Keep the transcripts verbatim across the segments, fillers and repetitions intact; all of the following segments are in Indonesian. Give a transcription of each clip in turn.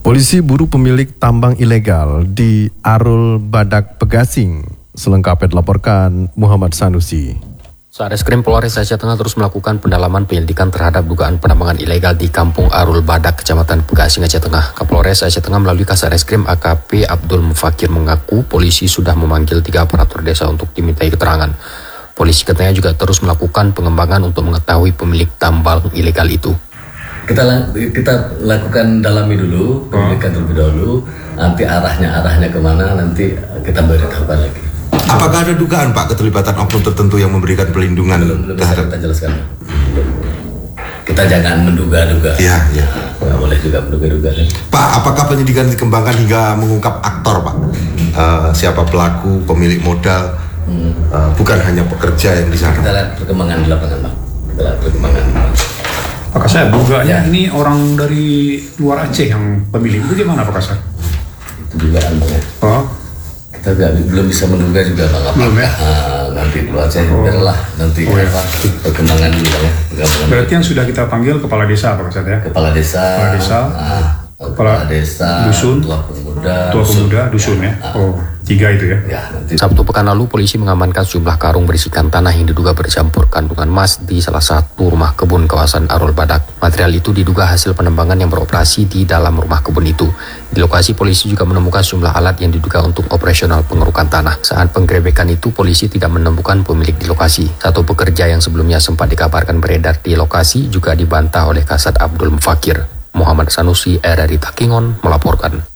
Polisi buru pemilik tambang ilegal di Arul Badak Pegasing. Selengkapnya dilaporkan Muhammad Sanusi. Satreskrim Polres Aceh Tengah terus melakukan pendalaman penyelidikan terhadap dugaan penambangan ilegal di Kampung Arul Badak, Kecamatan Pegasing, Aceh Tengah. Kapolres Aceh Tengah melalui Kasareskrim A K P Abdul Mufakir mengaku polisi sudah memanggil tiga aparatur desa untuk dimintai keterangan. Polisi katanya juga terus melakukan pengembangan untuk mengetahui pemilik tambang ilegal itu. Kita kita lakukan dalami dulu, penyelidikan terlebih dahulu, nanti arahnya arahnya kemana nanti kita beritahukan lagi. Apakah ada dugaan Pak keterlibatan oknum tertentu yang memberikan pelindungan? Belum, belum bisa kita jelaskan. Kita jangan menduga-duga. Iya, iya. Nggak boleh juga menduga-duga. Kan? Pak, apakah penyidikan dikembangkan hingga mengungkap aktor Pak? Uh, siapa pelaku, pemilik modal, hmm. uh, bukan hanya pekerja yang di sana. Kita lihat perkembangan di lapangan Pak. Kita lihat perkembangan. Pak Kasar, duganya ya. Ini orang dari luar Aceh yang pemilik itu gimana Pak Kasar? Itu dugaan Pak ya. Oh. Kita gak, belum bisa menduga juga Pak. Belum ya? Nah, nanti dulu aja oh. Biarlah nanti oh, ya. Apa, perkembangan dulu ya. Berarti yang sudah kita panggil kepala desa Pak Kasar ya? Kepala desa. Kepala desa. Nah, kepala desa. Dusun. Tua pemuda. Tua pemuda, dusun, dusun ya. Nah. Oh. Tiga itu ya? Ya nanti. Sabtu pekan lalu, polisi mengamankan sejumlah karung berisikan tanah yang diduga bercampur kandungan emas di salah satu rumah kebun kawasan Arul Badak. Material itu diduga hasil penambangan yang beroperasi di dalam rumah kebun itu. Di lokasi, polisi juga menemukan sejumlah alat yang diduga untuk operasional pengerukan tanah. Saat penggerebekan itu, polisi tidak menemukan pemilik di lokasi. Satu pekerja yang sebelumnya sempat dikabarkan beredar di lokasi juga dibantah oleh Kasat Abdul Mufakir. Muhammad Sanusi, R R I Takengon, melaporkan.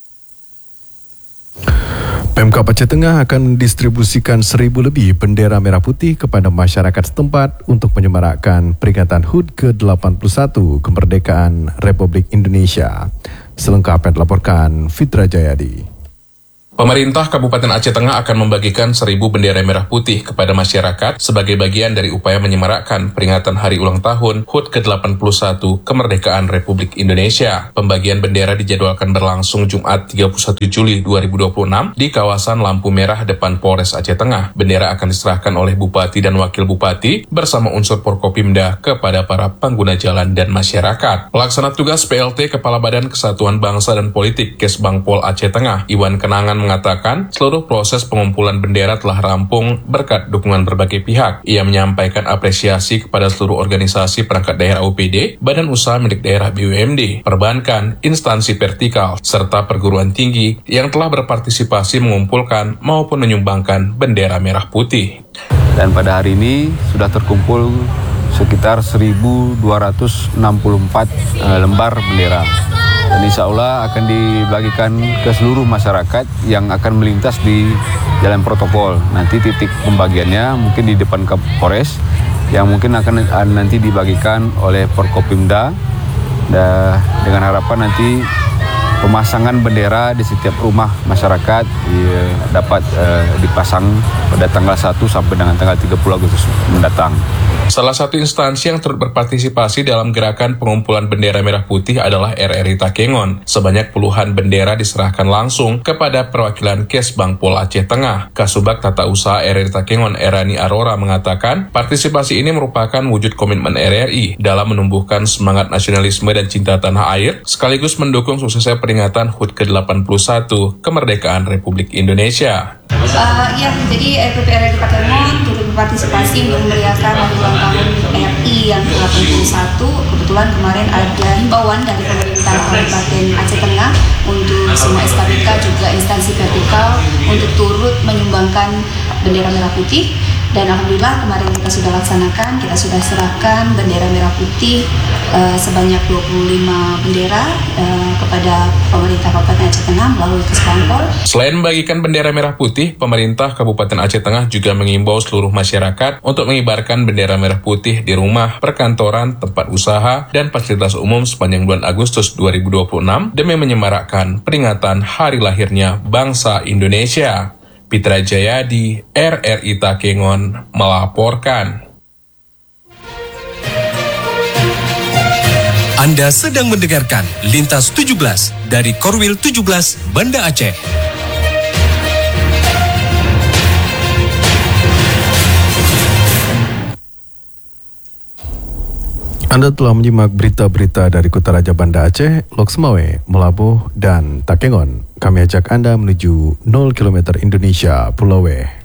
Pemkab Aceh Tengah akan mendistribusikan seribu lebih bendera merah putih kepada masyarakat setempat untuk menyemarakkan peringatan H U D ke delapan puluh satu kemerdekaan Republik Indonesia. Selengkapnya dilaporkan Fitra Jayadi. Pemerintah Kabupaten Aceh Tengah akan membagikan seribu bendera merah putih kepada masyarakat sebagai bagian dari upaya menyemarakkan peringatan hari ulang tahun H U D ke delapan puluh satu kemerdekaan Republik Indonesia. Pembagian bendera dijadwalkan berlangsung Jumat tiga puluh satu Juli dua ribu dua puluh enam di kawasan Lampu Merah depan Polres Aceh Tengah. Bendera akan diserahkan oleh Bupati dan Wakil Bupati bersama unsur Porkopimda kepada para pengguna jalan dan masyarakat. Pelaksana tugas P L T Kepala Badan Kesatuan Bangsa dan Politik Kesbangpol Aceh Tengah, Iwan Kenangan, mengatakan seluruh proses pengumpulan bendera telah rampung berkat dukungan berbagai pihak. Ia menyampaikan apresiasi kepada seluruh organisasi perangkat daerah O P D, badan usaha milik daerah B U M D, perbankan, instansi vertikal, serta perguruan tinggi yang telah berpartisipasi mengumpulkan maupun menyumbangkan bendera merah putih. Dan pada hari ini sudah terkumpul sekitar seribu dua ratus enam puluh empat uh, lembar bendera. Dan insya Allah akan dibagikan ke seluruh masyarakat yang akan melintas di jalan protokol. Nanti titik pembagiannya mungkin di depan Kapolres, yang mungkin akan nanti dibagikan oleh Porkopimda. Dan dengan harapan nanti pemasangan bendera di setiap rumah masyarakat ya, dapat uh, dipasang pada tanggal satu sampai dengan tanggal tiga puluh Agustus mendatang. Salah satu instansi yang turut berpartisipasi dalam gerakan pengumpulan bendera merah putih adalah R R I Takengon. Sebanyak puluhan bendera diserahkan langsung kepada perwakilan Kesbangpol Aceh Tengah. Kasubag Tata Usaha R R I Takengon, Erani Arora, mengatakan partisipasi ini merupakan wujud komitmen R R I dalam menumbuhkan semangat nasionalisme dan cinta tanah air, sekaligus mendukung suksesnya peringatan H U D ke delapan puluh satu kemerdekaan Republik Indonesia. Uh, ya, jadi R P P R R I Takengon turut berpartisipasi untuk meriahkan hari ulang tahun R I yang ke delapan puluh satu. Kebetulan kemarin ada himbauan dari pemerintah Kabupaten Aceh Tengah untuk semua S K B K juga instansi vertikal untuk turut menyumbangkan bendera merah putih. Dan alhamdulillah kemarin kita sudah laksanakan, kita sudah serahkan bendera merah putih uh, sebanyak dua puluh lima bendera uh, kepada pemerintah Kabupaten Aceh Tengah melalui Kesbangpol. Selain membagikan bendera merah putih, pemerintah Kabupaten Aceh Tengah juga mengimbau seluruh masyarakat untuk mengibarkan bendera merah putih di rumah, perkantoran, tempat usaha, dan fasilitas umum sepanjang bulan Agustus dua ribu dua puluh enam demi menyemarakkan peringatan hari lahirnya bangsa Indonesia. Fitra Jayadi, R R I Takengon, melaporkan. Anda sedang mendengarkan Lintas tujuh belas dari Korwil tujuh belas Banda Aceh. Anda telah menyimak berita-berita dari Kota Raja Banda Aceh, Lok Semawe, Melabuh, dan Takengon. Kami ajak Anda menuju nol kilometer Indonesia, Pulau W.